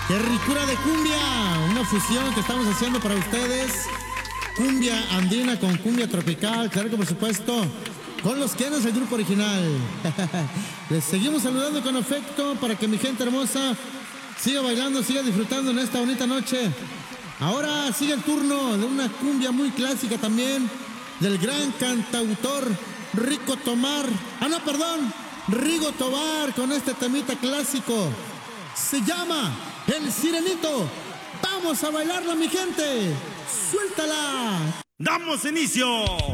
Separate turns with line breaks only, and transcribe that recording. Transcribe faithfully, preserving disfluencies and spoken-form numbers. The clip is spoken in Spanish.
Qué ricura de cumbia, una fusión que estamos haciendo para ustedes. Cumbia andina con cumbia tropical, claro que por supuesto, con los quienes el grupo original. Les seguimos saludando con afecto para que mi gente hermosa siga bailando, siga disfrutando en esta bonita noche. Ahora sigue el turno de una cumbia muy clásica también, del gran cantautor Rico Tomar. Ah, no, perdón, Rigo Tobar, con este temita clásico. Se llama El Sirenito. Vamos a bailarla, mi gente. ¡Suéltala!
¡Damos inicio!